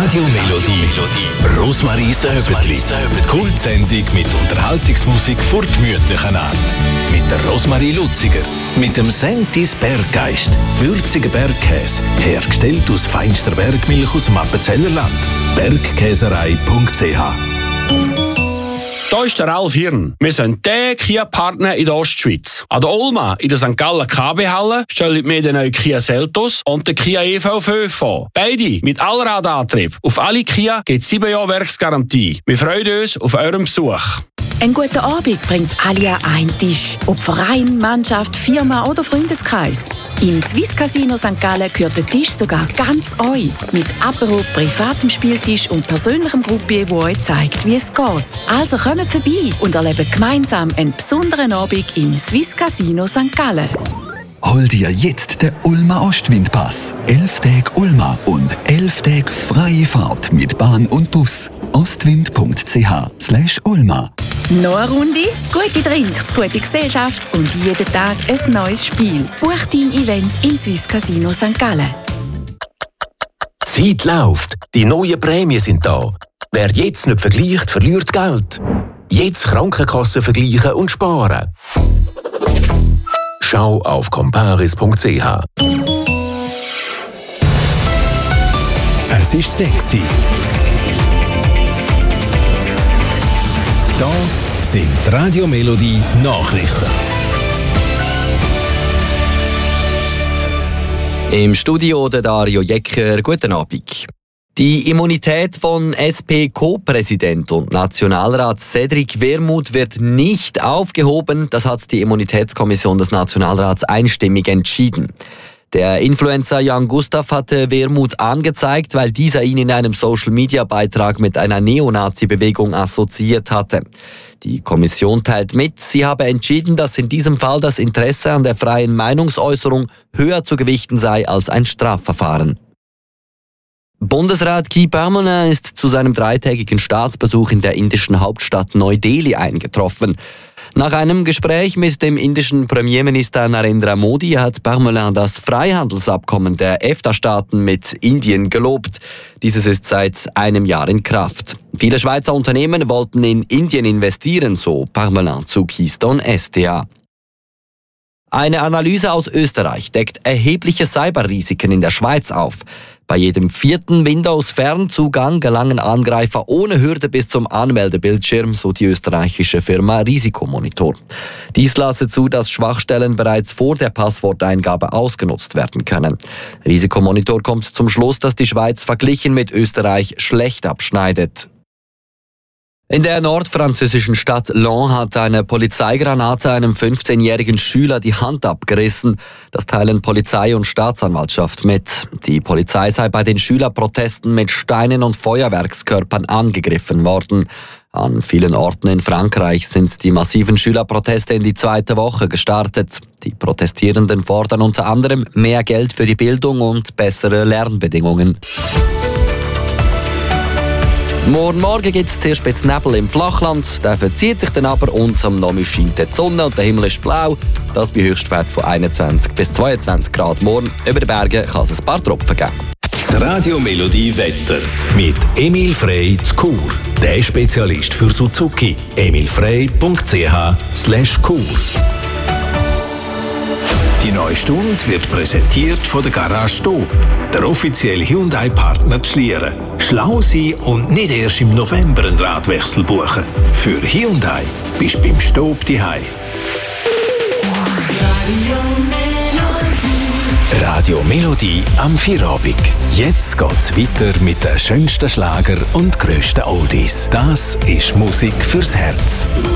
Radio Melodie. Rosmarie Säbetli. Kultsendung mit Unterhaltungsmusik vor gemütlichen Art. Mit der Rosmarie Luziger. Mit dem Sentis Berggeist. Würziger Bergkäse. Hergestellt aus feinster Bergmilch aus dem Appenzeller Land. Bergkäserei.ch. Da ist der Ralf Hirn. Wir sind der Kia-Partner in der Ostschweiz. An der Olma in der St. Gallen KB-Halle stellen wir den neuen Kia Seltos und den Kia EV5 vor. Beide mit Allradantrieb. Auf alle Kia gibt es 7 Jahre Werksgarantie. Wir freuen uns auf euren Besuch. Ein guter Abend bringt alle an einen Tisch. Ob Verein, Mannschaft, Firma oder Freundeskreis. Im Swiss Casino St. Gallen gehört der Tisch sogar ganz euch. Mit Apero, privatem Spieltisch und persönlichem Gruppier, wo euch zeigt, wie es geht. Also kommt vorbei und erlebt gemeinsam einen besonderen Abend im Swiss Casino St. Gallen. Hol dir jetzt den Ulma Ostwindpass. 11 Tage Ulma und 11 Tage freie Fahrt mit Bahn und Bus. ostwind.ch/Ulma. Noch eine Runde, gute Drinks, gute Gesellschaft und jeden Tag ein neues Spiel. Buch dein Event im Swiss Casino St. Gallen. Die Zeit läuft. Die neuen Prämien sind da. Wer jetzt nicht vergleicht, verliert Geld. Jetzt Krankenkassen vergleichen und sparen. Schau auf comparis.ch. Es ist sexy. Da sind die Radio Melodie Nachrichten. Im Studio der Dario Jecker. Guten Abend. Die Immunität von SP-Co-Präsident und Nationalrat Cedric Wermuth wird nicht aufgehoben. Das hat die Immunitätskommission des Nationalrats einstimmig entschieden. Der Influencer Jan Gustav hatte Wermuth angezeigt, weil dieser ihn in einem Social-Media-Beitrag mit einer Neonazi-Bewegung assoziiert hatte. Die Kommission teilt mit, sie habe entschieden, dass in diesem Fall das Interesse an der freien Meinungsäußerung höher zu gewichten sei als ein Strafverfahren. Bundesrat Guy Parmelin ist zu seinem 3-tägigen Staatsbesuch in der indischen Hauptstadt Neu-Delhi eingetroffen. Nach einem Gespräch mit dem indischen Premierminister Narendra Modi hat Parmelin das Freihandelsabkommen der EFTA-Staaten mit Indien gelobt. Dieses ist seit einem Jahr in Kraft. Viele Schweizer Unternehmen wollten in Indien investieren, so Parmelin zu Keystone SDA. Eine Analyse aus Österreich deckt erhebliche Cyberrisiken in der Schweiz auf. Bei jedem 4. Windows-Fernzugang gelangen Angreifer ohne Hürde bis zum Anmeldebildschirm, so die österreichische Firma Risikomonitor. Dies lasse zu, dass Schwachstellen bereits vor der Passworteingabe ausgenutzt werden können. Risikomonitor kommt zum Schluss, dass die Schweiz verglichen mit Österreich schlecht abschneidet. In der nordfranzösischen Stadt Laon hat eine Polizeigranate einem 15-jährigen Schüler die Hand abgerissen. Das teilen Polizei und Staatsanwaltschaft mit. Die Polizei sei bei den Schülerprotesten mit Steinen und Feuerwerkskörpern angegriffen worden. An vielen Orten in Frankreich sind die massiven Schülerproteste in die 2. Woche gestartet. Die Protestierenden fordern unter anderem mehr Geld für die Bildung und bessere Lernbedingungen. Morgen gibt es zuerst spitz Nebel im Flachland, der verzieht sich dann aber und am Nachmittag scheint die Sonne und der Himmel ist blau. Das bei Höchstwert von 21 bis 22 Grad. Morgen über den Bergen kann es ein paar Tropfen geben. Das Radio Melodie Wetter mit Emil Frey zu Chur. Der Spezialist für Suzuki. emilfrey.ch/Chur. Die neue Stunde wird präsentiert von der Garage Stob, der offizielle Hyundai-Partner zu Schlieren. Schlau sein und nicht erst im November einen Radwechsel buchen. Für Hyundai bist du beim Stob daheim. Radio Melodie am Feierabend. Jetzt geht's weiter mit den schönsten Schlager und grössten Oldies. Das ist Musik fürs Herz.